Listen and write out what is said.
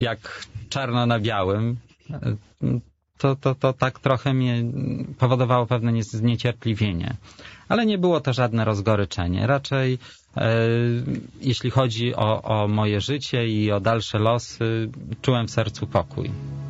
jak czarno na białym, to tak trochę mnie powodowało pewne zniecierpliwienie. Ale nie było to żadne rozgoryczenie. Raczej jeśli chodzi o moje życie i o dalsze losy, czułem w sercu pokój.